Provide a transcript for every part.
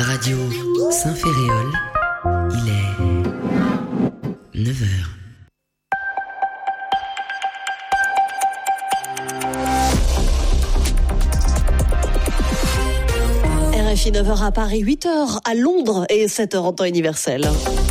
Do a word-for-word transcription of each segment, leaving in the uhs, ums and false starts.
Radio Saint-Ferréol, il est neuf heures. R F I neuf heures à Paris, huit heures à Londres et sept heures en temps universel.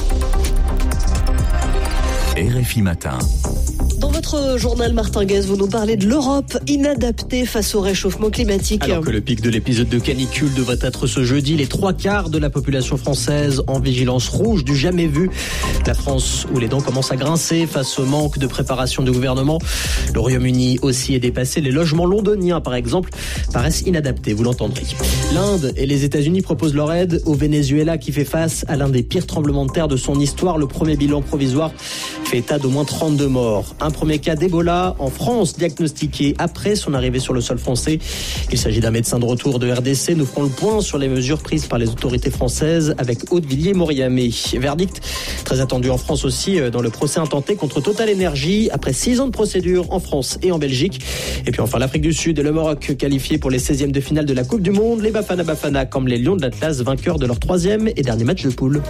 R F I Matin. Dans votre journal Martin Guez, vous nous parlez de l'Europe inadaptée face au réchauffement climatique. Alors que le pic de l'épisode de canicule devrait être ce jeudi, les trois quarts de la population française en vigilance rouge du jamais vu. La France où les dents commencent à grincer face au manque de préparation du gouvernement. Le Royaume-Uni aussi est dépassé. Les logements londoniens, par exemple, paraissent inadaptés, vous l'entendrez. L'Inde et les États-Unis proposent leur aide au Venezuela qui fait face à l'un des pires tremblements de terre de son histoire. Le premier bilan provisoire fait état d'au moins trente-deux morts. Un premier cas d'Ebola en France diagnostiqué après son arrivée sur le sol français. Il s'agit d'un médecin de retour de R D C. Nous ferons le point sur les mesures prises par les autorités françaises avec Aude-Villiers-Moriamé. Verdict très attendu en France aussi dans le procès intenté contre Total Energy après six ans de procédure en France et en Belgique. Et puis enfin l'Afrique du Sud et le Maroc qualifiés pour les seizièmes de finale de la Coupe du Monde. Les Bafana Bafana comme les Lions de l'Atlas vainqueurs de leur troisième et dernier match de poule.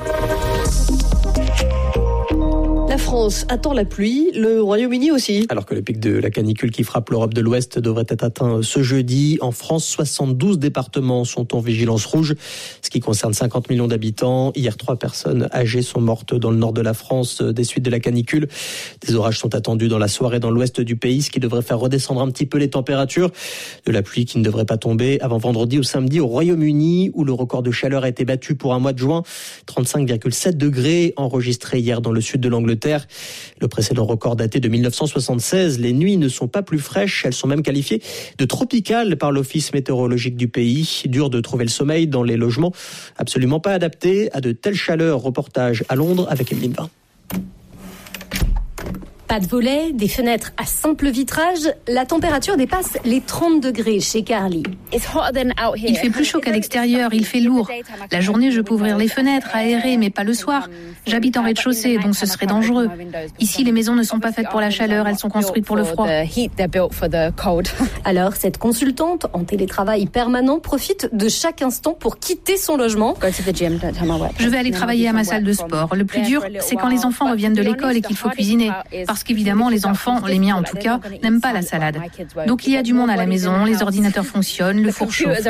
La France attend la pluie, le Royaume-Uni aussi. Alors que le pic de la canicule qui frappe l'Europe de l'Ouest devrait être atteint ce jeudi. En France, soixante-douze départements sont en vigilance rouge, ce qui concerne cinquante millions d'habitants. Hier, trois personnes âgées sont mortes dans le nord de la France des suites de la canicule. Des orages sont attendus dans la soirée dans l'ouest du pays, ce qui devrait faire redescendre un petit peu les températures. De la pluie qui ne devrait pas tomber avant vendredi ou samedi au Royaume-Uni, où le record de chaleur a été battu pour un mois de juin. trente-cinq virgule sept degrés enregistrés hier dans le sud de l'Angleterre. Le précédent record daté de dix-neuf cent soixante-seize. Les nuits ne sont pas plus fraîches, elles sont même qualifiées de tropicales par l'office météorologique du pays. Dur de trouver le sommeil dans les logements absolument pas adaptés à de telles chaleurs. Reportage à Londres avec Emeline Vin. Pas de volets, des fenêtres à simple vitrage, la température dépasse les trente degrés chez Carly. Il fait plus chaud qu'à l'extérieur, il fait lourd. La journée, je peux ouvrir les fenêtres, aérer, mais pas le soir. J'habite en rez-de-chaussée, donc ce serait dangereux. Ici, les maisons ne sont pas faites pour la chaleur, elles sont construites pour le froid. Alors, cette consultante en télétravail permanent profite de chaque instant pour quitter son logement. Je vais aller travailler à ma salle de sport. Le plus dur, c'est quand les enfants reviennent de l'école et qu'il faut cuisiner. Parce qu'évidemment, les enfants, les miens en tout cas, n'aiment pas la salade. Donc il y a du monde à la maison, les ordinateurs fonctionnent, le four chauffe.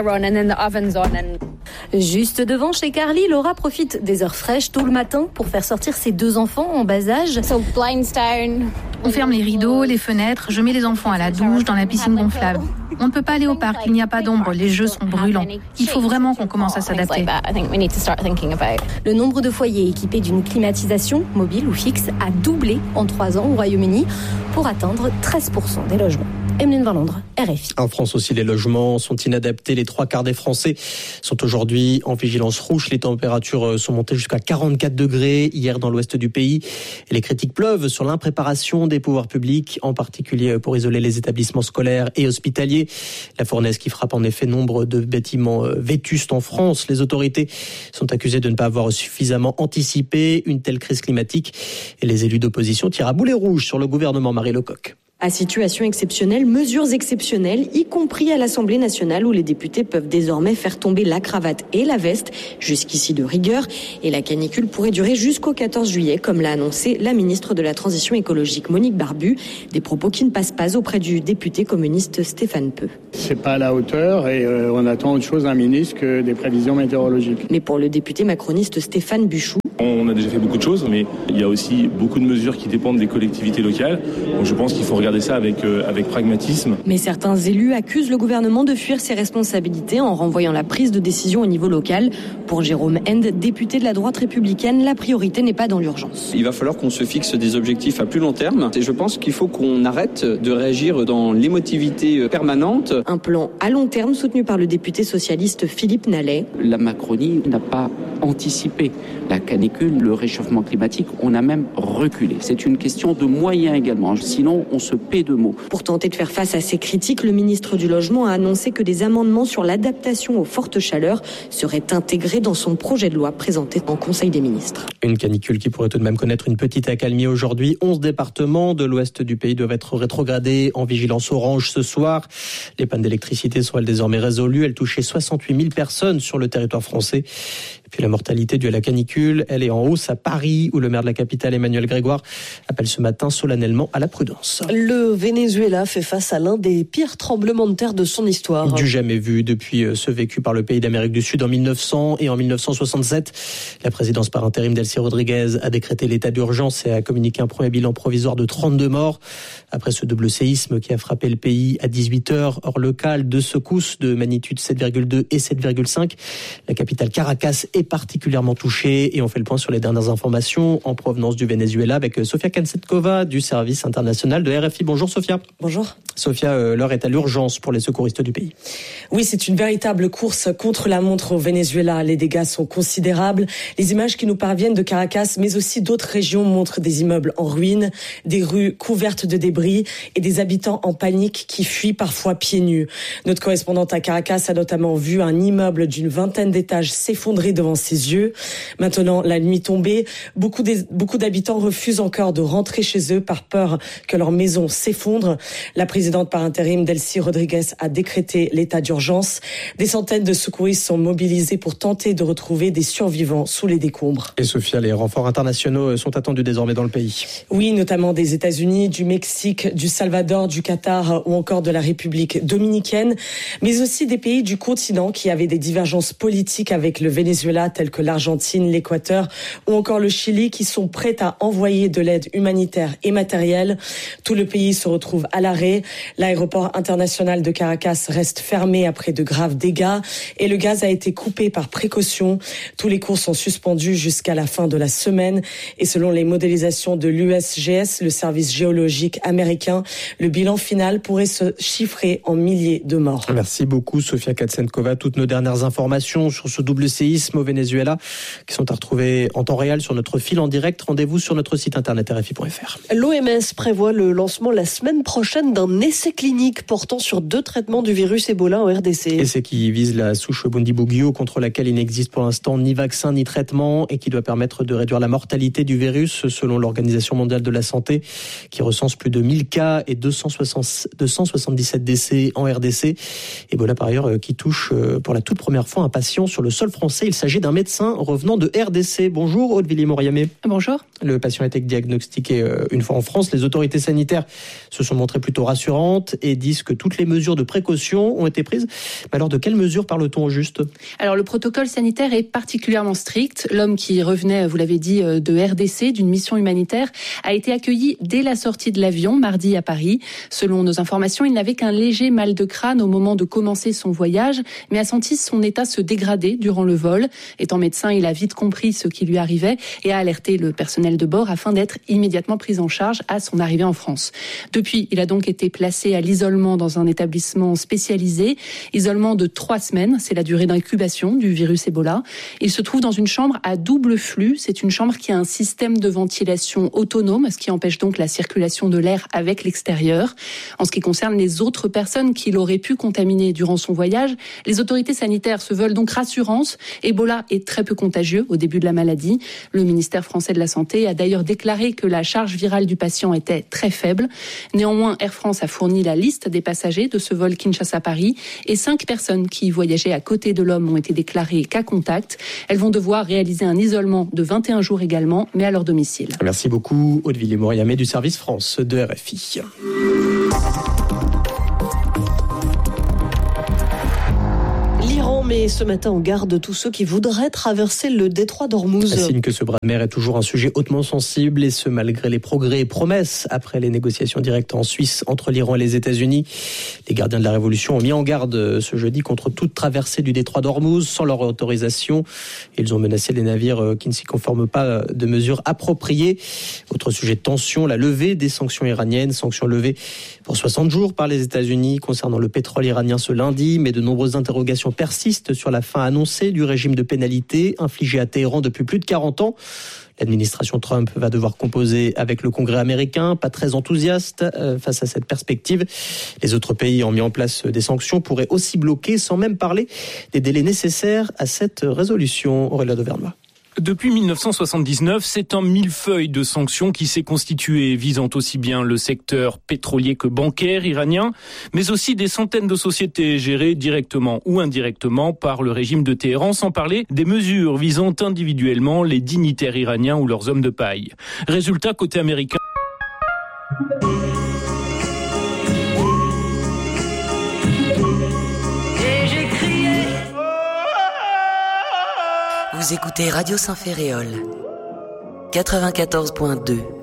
Juste devant chez Carly, Laura profite des heures fraîches tôt le matin pour faire sortir ses deux enfants en bas âge. On ferme les rideaux, les fenêtres, je mets les enfants à la douche, dans la piscine gonflable. On ne peut pas aller au parc, il n'y a pas d'ombre, les jeux sont brûlants. Il faut vraiment qu'on commence à s'adapter. Le nombre de foyers équipés d'une climatisation, mobile ou fixe, a doublé en trois ans au Royaume-Uni pour atteindre treize pour cent des logements. Emeline Vin, Londres, R F I. En France aussi, les logements sont inadaptés. Les trois quarts des Français sont aujourd'hui en vigilance rouge. Les températures sont montées jusqu'à quarante-quatre degrés hier dans l'ouest du pays. Et les critiques pleuvent sur l'impréparation des pouvoirs publics, en particulier pour isoler les établissements scolaires et hospitaliers. La fournaise qui frappe en effet nombre de bâtiments vétustes en France. Les autorités sont accusées de ne pas avoir suffisamment anticipé une telle crise climatique. Et les élus d'opposition tirent à boulet rouge sur le gouvernement. Marie Lecoq. À situation exceptionnelle, mesures exceptionnelles, y compris à l'Assemblée nationale où les députés peuvent désormais faire tomber la cravate et la veste, jusqu'ici de rigueur. Et la canicule pourrait durer jusqu'au quatorze juillet, comme l'a annoncé la ministre de la Transition écologique Monique Barbu. Des propos qui ne passent pas auprès du député communiste Stéphane Peu. C'est pas à la hauteur et euh, on attend autre chose d'un ministre que des prévisions météorologiques. Mais pour le député macroniste Stéphane Buchou, on a déjà fait beaucoup de choses, mais il y a aussi beaucoup de mesures qui dépendent des collectivités locales. Donc je pense qu'il faut regarder ça avec, euh, avec pragmatisme. Mais certains élus accusent le gouvernement de fuir ses responsabilités en renvoyant la prise de décision au niveau local. Pour Jérôme End, député de la droite républicaine, la priorité n'est pas dans l'urgence. Il va falloir qu'on se fixe des objectifs à plus long terme. Et je pense qu'il faut qu'on arrête de réagir dans l'émotivité permanente. Un plan à long terme soutenu par le député socialiste Philippe Nallet. La Macronie n'a pas anticipé la canicule, le réchauffement climatique, on a même reculé. C'est une question de moyens également, sinon on se paie de mots. Pour tenter de faire face à ces critiques, le ministre du Logement a annoncé que des amendements sur l'adaptation aux fortes chaleurs seraient intégrés dans son projet de loi présenté en Conseil des ministres. Une canicule qui pourrait tout de même connaître une petite accalmie aujourd'hui. onze départements de l'ouest du pays doivent être rétrogradés en vigilance orange ce soir. Les pannes d'électricité sont elles désormais résolues. Elles touchaient soixante-huit mille personnes sur le territoire français. Et puis la mortalité due à la canicule, elle est en hausse à Paris, où le maire de la capitale, Emmanuel Grégoire, appelle ce matin solennellement à la prudence. Le Venezuela fait face à l'un des pires tremblements de terre de son histoire. Du jamais vu depuis ce vécu par le pays d'Amérique du Sud en mille neuf cents et en mille neuf cent soixante-sept. La présidence par intérim d'Elcy Rodriguez a décrété l'état d'urgence et a communiqué un premier bilan provisoire de trente-deux morts. Après ce double séisme qui a frappé le pays à dix-huit heures, hors local, deux secousses de magnitude sept virgule deux et sept virgule cinq. La capitale Caracas est particulièrement touchée et on fait le point sur les dernières informations en provenance du Venezuela avec Sofia Kansetkova du service international de R F I. Bonjour Sofia. Bonjour. Sofia, euh, l'heure est à l'urgence pour les secouristes du pays. Oui, c'est une véritable course contre la montre au Venezuela. Les dégâts sont considérables. Les images qui nous parviennent de Caracas, mais aussi d'autres régions, montrent des immeubles en ruine, des rues couvertes de débris et des habitants en panique qui fuient parfois pieds nus. Notre correspondante à Caracas a notamment vu un immeuble d'une vingtaine d'étages s'effondrer devant ses yeux. Maintenant, la nuit tombée, beaucoup, des, beaucoup d'habitants refusent encore de rentrer chez eux par peur que leur maison s'effondre. La présidente par intérim d'Elcy Rodriguez a décrété l'état d'urgence. Des centaines de secouristes sont mobilisés pour tenter de retrouver des survivants sous les décombres. Et Sophia, les renforts internationaux sont attendus désormais dans le pays. Oui, notamment des États-Unis, du Mexique, du Salvador, du Qatar ou encore de la République dominicaine, mais aussi des pays du continent qui avaient des divergences politiques avec le Venezuela, tels que l'Argentine, l'Équateur ou encore le Chili, qui sont prêts à envoyer de l'aide humanitaire et matérielle. Tout le pays se retrouve à l'arrêt. L'aéroport international de Caracas reste fermé après de graves dégâts et le gaz a été coupé par précaution. Tous les cours sont suspendus jusqu'à la fin de la semaine et selon les modélisations de l'U S G S, le service géologique américain, le bilan final pourrait se chiffrer en milliers de morts. Merci beaucoup Sofia Kansetkova. Toutes nos dernières informations sur ce double séisme au Venezuela qui sont à retrouver en temps réel sur notre fil en direct. Rendez-vous sur notre site internet R F I point F R. L'O M S prévoit le lancement la semaine prochaine d'un essai clinique portant sur deux traitements du virus Ebola en R D C. Essai qui vise la souche Bundibugyo contre laquelle il n'existe pour l'instant ni vaccin ni traitement et qui doit permettre de réduire la mortalité du virus selon l'Organisation mondiale de la santé qui recense plus de mille cas et deux cent soixante-dix-sept décès en R D C. Ebola par ailleurs qui touche pour la toute première fois un patient sur le sol français. Il s'agit d'un médecin revenant de R D C. Bonjour Aude Villiers-Moriamé. Bonjour. Le patient a été diagnostiqué une fois en France. Les autorités sanitaires se sont montrées plutôt rassurantes et disent que toutes les mesures de précaution ont été prises. Mais alors de quelles mesures parle-t-on au juste ? Alors le protocole sanitaire est particulièrement strict. L'homme qui revenait, vous l'avez dit, de R D C, d'une mission humanitaire, a été accueilli dès la sortie de l'avion, mardi à Paris. Selon nos informations, il n'avait qu'un léger mal de crâne au moment de commencer son voyage, mais a senti son état se dégrader durant le vol. Étant médecin, il a vite compris ce qui lui arrivait et a alerté le personnel de bord afin d'être immédiatement pris en charge à son arrivée en France. Depuis, il a donc été placé à l'isolement dans un établissement spécialisé. Isolement de trois semaines, c'est la durée d'incubation du virus Ebola. Il se trouve dans une chambre à double flux. C'est une chambre qui a un système de ventilation autonome, ce qui empêche donc la circulation de l'air avec l'extérieur. En ce qui concerne les autres personnes qu'il aurait pu contaminer durant son voyage, les autorités sanitaires se veulent donc rassurantes. Ebola est très peu contagieux au début de la maladie. Le ministère français de la Santé a d'ailleurs déclaré que la charge virale du patient était très faible. Néanmoins, Air France a fourni la liste des passagers de ce vol Kinshasa-Paris et cinq personnes qui voyageaient à côté de l'homme ont été déclarées cas contact. Elles vont devoir réaliser un isolement de vingt et un jours également, mais à leur domicile. Merci beaucoup Aude Villiers-Moriamé du service France de R F I. L'Iran met ce matin en garde tous ceux qui voudraient traverser le détroit d'Ormuz. Signe que ce bras de mer est toujours un sujet hautement sensible et ce malgré les progrès et promesses après les négociations directes en Suisse entre l'Iran et les États-Unis. Les gardiens de la Révolution ont mis en garde ce jeudi contre toute traversée du détroit d'Ormuz sans leur autorisation. Ils ont menacé les navires qui ne s'y conforment pas de mesures appropriées. Autre sujet de tension, la levée des sanctions iraniennes, sanctions levées pour soixante jours par les États-Unis concernant le pétrole iranien ce lundi, mais de nombreuses interrogations persistent insiste sur la fin annoncée du régime de pénalité infligé à Téhéran depuis plus de quarante ans. L'administration Trump va devoir composer avec le Congrès américain, pas très enthousiaste face à cette perspective. Les autres pays ont mis en place des sanctions, pourraient aussi bloquer, sans même parler des délais nécessaires à cette résolution. Aurélien de Vernois. Depuis mille neuf cent soixante-dix-neuf, c'est un millefeuille de sanctions qui s'est constitué, visant aussi bien le secteur pétrolier que bancaire iranien, mais aussi des centaines de sociétés gérées directement ou indirectement par le régime de Téhéran, sans parler des mesures visant individuellement les dignitaires iraniens ou leurs hommes de paille. Résultat, côté américain... Vous écoutez Radio Saint-Ferréol, quatre-vingt-quatorze point deux.